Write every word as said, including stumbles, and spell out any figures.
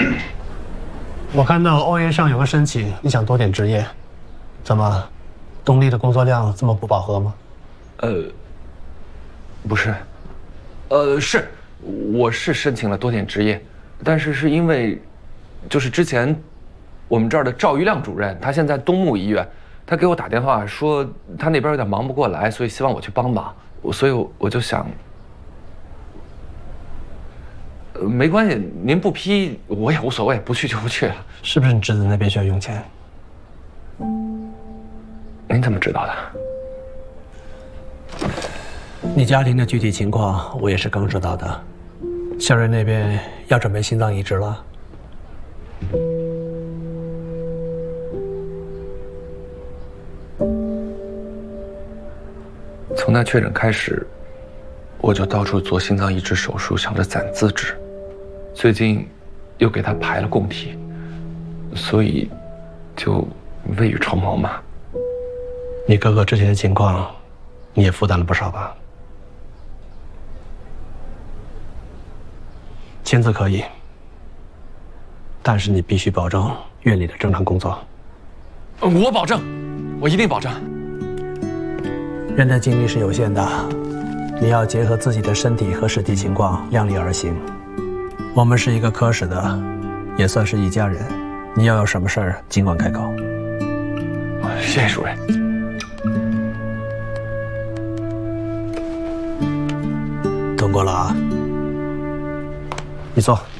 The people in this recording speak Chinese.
我看到 O A 上有个申请，你想多点执业，怎么，东丽的工作量这么不饱和吗？ 呃，不是，呃，是，我是申请了多点执业，但是是因为，就是之前我们这儿的赵玉亮主任，他现在东木医院，他给我打电话说他那边有点忙不过来，所以希望我去帮忙，所以我就想。 呃，没关系，您不批我也无所谓，不去就不去了。 是不是你侄子那边需要用钱？ 您怎么知道的？ 你家庭的具体情况我也是刚知道的。校瑞那边要准备心脏移植了。 从他确诊开始，我就到处做心脏移植手术，想着攒资质。 最近又给他排了供体，所以就未雨绸缪嘛。 你哥哥之前的情况，你也负担了不少吧？签字可以，但是你必须保证院里的正常工作。 我保证，我一定保证。 人的精力是有限的，你要结合自己的身体和实际情况量力而行。 我们是一个科室的，也算是一家人。你要有什么事儿，尽管开口。 谢谢主任。 通过了啊，你坐。